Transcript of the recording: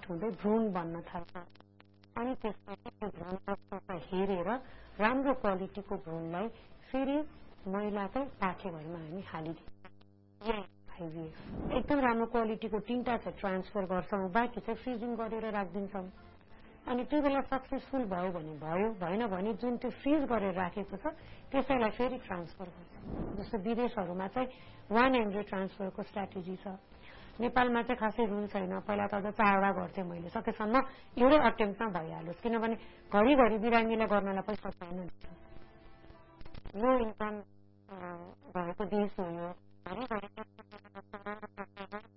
हुँदै भ्रूण बन्न थाल्छ अनि त्यसपछि त्यो भ्रूण हेरेर राम्रो क्वालिटीको भ्रूणलाई फेरि महिलाकै पाठेघरमा हामी हालिदिन्छौँ। आइभीएफ एकदम राम्रो क्वालिटीको 3टा चाहिँ ट्रान्सफर गर्छौँ, बाँकी चाहिँ फ्रिजिङ गरेर राखिदिन्छौँ। अनि त्यो बेला सक्सेसफुल भयो भने भयो, भएन भने जुन त्यो फ्रिज गरेर राखेको छ त्यसैलाई फेरि ट्रान्सफर गर्छ। जस्तो विदेशहरूमा चाहिँ 1 एम्ब्रियो ट्रान्सफरको स्ट्राटेजी छ। नेपालमा चाहिँ खासै रुल छैन। पहिला त अझ 4वटा गर्थेँ मैले, सकेसम्म एउटै अटेम्पमा भइहालोस्, किनभने घरिघरि बिरामीलाई गर्नलाई पैसा छैन। लो इन्कम भएको देश हो यो, घरिघरि